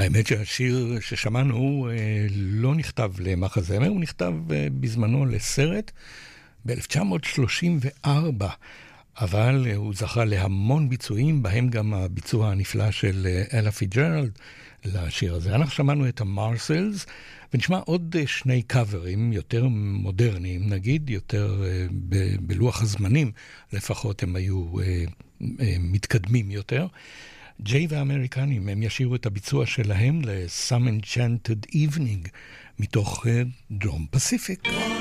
האמת שהשיר ששמענו לא נכתב למחזמר, הוא נכתב בזמנו לסרט ב-1934, אבל הוא זכה להמון ביצועים, בהם גם הביצוע הנפלא של אלה פיג'רלד לשיר הזה. אנחנו שמענו את המרסלס, ונשמע עוד שני קאברים יותר מודרניים, נגיד, יותר בלוח הזמנים, לפחות הם היו מתקדמים יותר. ג'יי והאמריקנים, הם ישירו את הביצוע שלהם ל-Some Enchanted Evening, מתוך דרום פסיפיק.